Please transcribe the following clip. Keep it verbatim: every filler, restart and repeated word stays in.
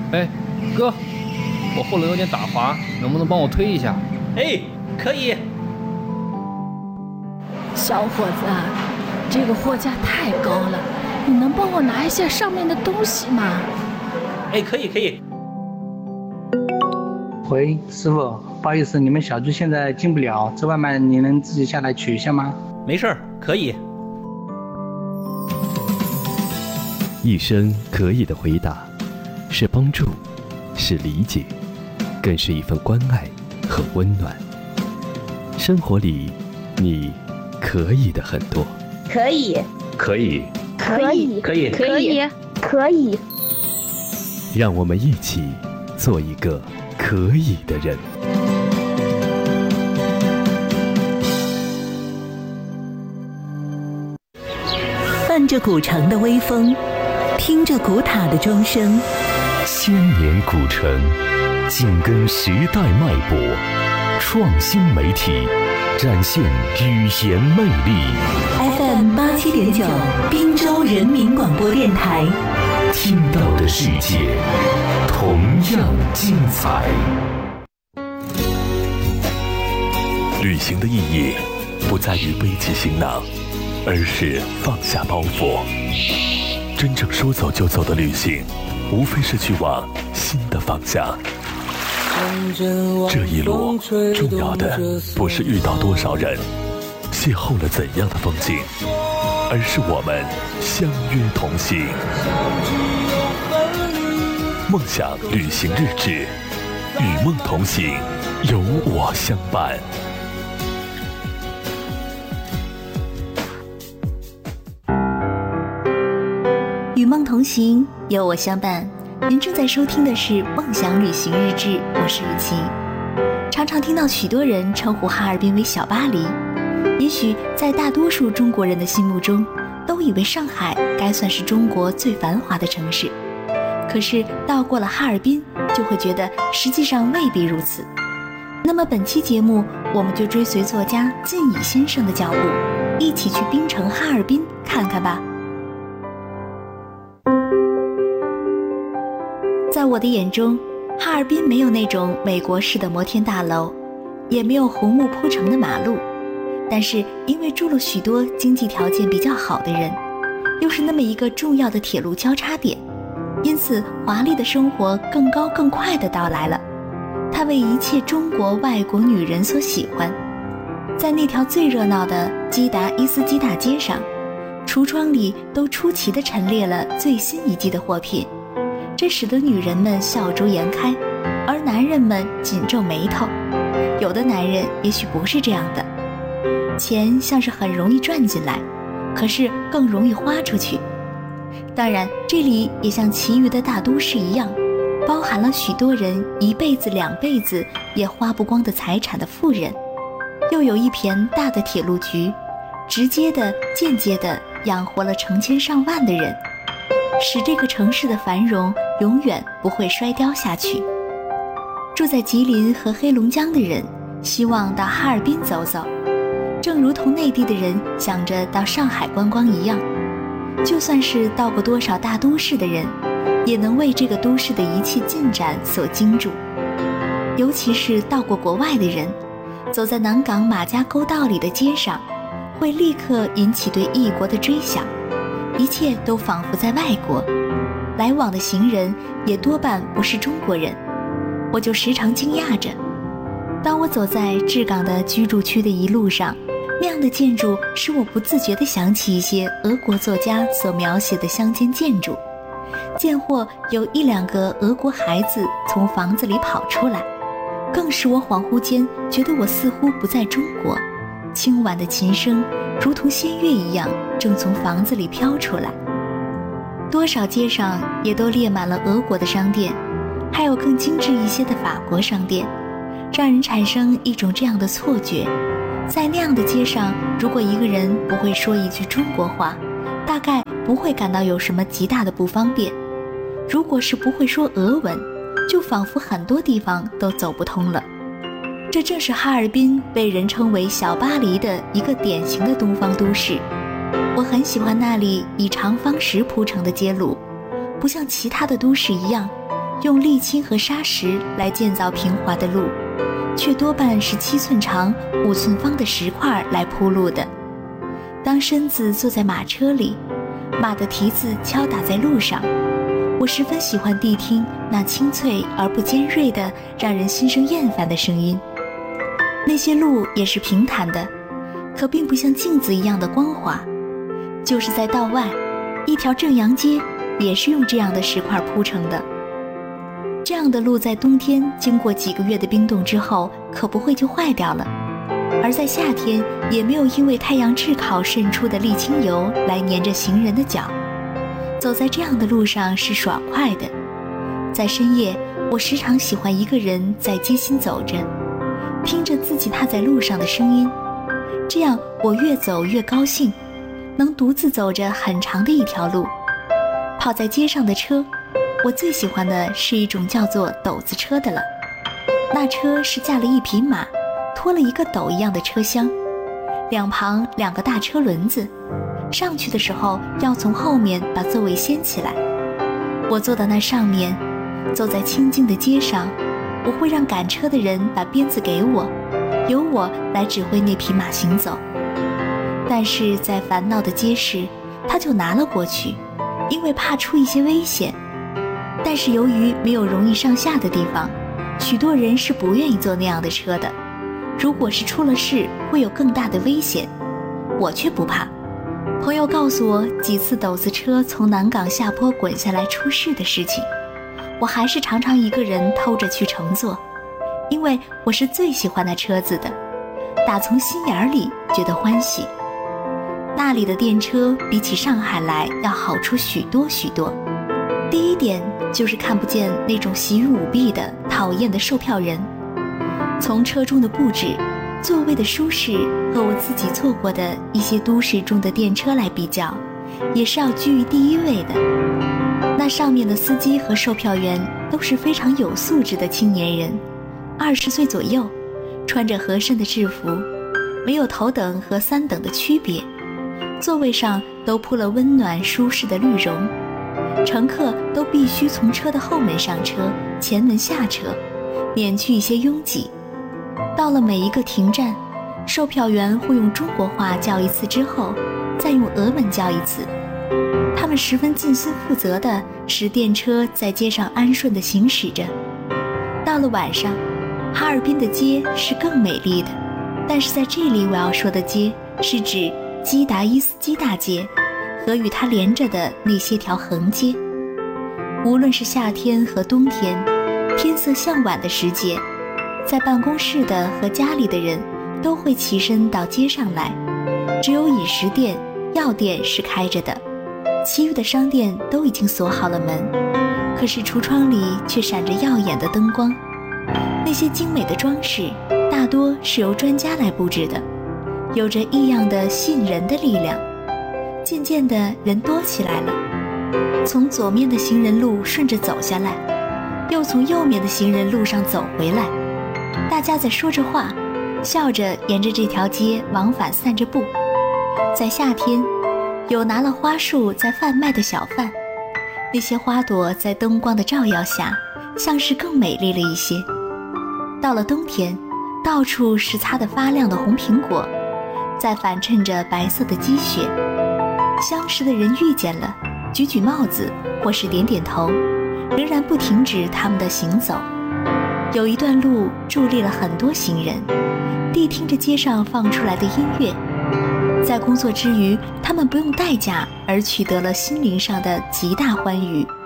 哎，哥，我后轮有点打滑，能不能帮我推一下？ 哎，可以。 小伙子，这个货架太高了，你能帮我拿一下上面的东西吗？ 哎，可以可以。 喂，师傅，不好意思，你们小区现在进不了，这外卖你能自己下来取一下吗？ 没事儿，可以。 一声可以的回答，是帮助，是理解，更是一份关爱和温暖。生活里，你可以的很多。 可以， 可以， 可以， 可以， 可以，可以。 让我们一起做一个可以的人。 伴着古城的微风，听着古塔的钟声， 千年古城，紧跟时代脉搏，创新媒体，展现语言魅力。 F M 八七点九，滨州人民广播电台， 听到的世界同样精彩。旅行的意义不在于背起行囊，而是放下包袱。真正说走就走的旅行，无非是去往新的方向。这一路重要的不是遇到多少人，邂逅了怎样的风景，而是我们相约同行。梦想旅行日志，与梦同行，有我相伴。 与梦同行，有我相伴。您正在收听的是《梦想旅行日志》，我是雨琪。常常听到许多人称呼哈尔滨为小巴黎，也许在大多数中国人的心目中，都以为上海该算是中国最繁华的城市。可是到过了哈尔滨，就会觉得实际上未必如此。那么本期节目，我们就追随作家靳乙先生的脚步，一起去滨城哈尔滨看看吧。在我的眼中，哈尔滨没有那种美国式的摩天大楼，也没有红木铺成的马路，但是因为住了许多经济条件比较好的人，又是那么一个重要的铁路交叉点，因此华丽的生活更高更快地到来了。它为一切中国外国女人所喜欢。在那条最热闹的基达伊斯基大街上，橱窗里都出奇地陈列了最新一季的货品，这使得女人们笑逐颜开，而男人们紧皱眉头。有的男人也许不是这样的，钱像是很容易赚进来，可是更容易花出去。当然，这里也像其余的大都市一样，包含了许多人一辈子两辈子也花不光的财产的富人，又有一片大的铁路局，直接的间接的养活了成千上万的人，使这个城市的繁荣永远不会衰凋下去。住在吉林和黑龙江的人希望到哈尔滨走走，正如同内地的人想着到上海观光一样。就算是到过多少大都市的人，也能为这个都市的一切进展所惊住。尤其是到过国外的人，走在南港马家沟道里的街上，会立刻引起对异国的追想，一切都仿佛在外国，来往的行人也多半不是中国人。我就时常惊讶着，当我走在治港的居住区的一路上，那样的建筑使我不自觉地想起一些俄国作家所描写的乡间建筑，见或有一两个俄国孩子从房子里跑出来，更使我恍惚间觉得我似乎不在中国。轻婉的琴声如同仙乐一样正从房子里飘出来。多少街上也都列满了俄国的商店，还有更精致一些的法国商店，让人产生一种这样的错觉，在那样的街上，如果一个人不会说一句中国话，大概不会感到有什么极大的不方便。如果是不会说俄文，就仿佛很多地方都走不通了。这正是哈尔滨被人称为小巴黎的一个典型的东方都市。我很喜欢那里以长方石铺成的街路，不像其他的都市一样， 用沥青和砂石来建造平滑的路，却多半是七寸长、五寸方的石块来铺路的。当身子坐在马车里，马的蹄子敲打在路上，我十分喜欢谛听那清脆而不尖锐的、让人心生厌烦的声音。那些路也是平坦的，可并不像镜子一样的光滑。就是在道外，一条正阳街也是用这样的石块铺成的。这样的路在冬天经过几个月的冰冻之后，可不会就坏掉了，而在夏天也没有因为太阳炙烤渗出的沥青油来粘着行人的脚。走在这样的路上是爽快的。在深夜，我时常喜欢一个人在街心走着，听着自己踏在路上的声音，这样我越走越高兴，能独自走着很长的一条路。跑在街上的车，我最喜欢的是一种叫做斗子车的了。那车是架了一匹马，拖了一个斗一样的车厢，两旁两个大车轮子，上去的时候要从后面把座位掀起来。我坐到那上面，走在清静的街上，我会让赶车的人把鞭子给我，由我来指挥那匹马行走。但是在烦闹的街市，他就拿了过去，因为怕出一些危险。但是由于没有容易上下的地方，许多人是不愿意坐那样的车的。如果是出了事，会有更大的危险，我却不怕。朋友告诉我几次斗子车从南港下坡滚下来出事的事情，我还是常常一个人偷着去乘坐，因为我是最喜欢那车子的，打从心眼里觉得欢喜。那里的电车比起上海来要好处许多许多。第一点就是看不见那种习于舞弊的讨厌的售票人。从车中的布置、座位的舒适和我自己坐过的一些都市中的电车来比较，也是要居于第一位的。那上面的司机和售票员都是非常有素质的青年人，二十岁左右，穿着和珅的制服，没有头等和三等的区别。座位上都铺了温暖舒适的绿绒，乘客都必须从车的后门上车，前门下车，免去一些拥挤。到了每一个停站，售票员会用中国话叫一次之后，再用俄文叫一次。他们十分尽心负责地使电车在街上安顺地行驶着。到了晚上，哈尔滨的街是更美丽的，但是在这里我要说的街是指基达伊斯基大街和与它连着的那些条横街。无论是夏天和冬天，天色向晚的时节，在办公室的和家里的人都会起身到街上来，只有饮食店、药店是开着的，其余的商店都已经锁好了门，可是橱窗里却闪着耀眼的灯光。那些精美的装饰大多是由专家来布置的，有着异样的吸引人的力量。渐渐的人多起来了，从左面的行人路顺着走下来，又从右面的行人路上走回来，大家在说着话，笑着沿着这条街往返散着步。在夏天，有拿了花束在贩卖的小贩，那些花朵在灯光的照耀下像是更美丽了一些。到了冬天，到处是擦得发亮的红苹果，在反衬着白色的积雪。相识的人遇见了，举举帽子或是点点头，仍然不停止他们的行走。有一段路伫立了很多行人，谛听着街上放出来的音乐。在工作之余，他们不用代价而取得了心灵上的极大欢愉。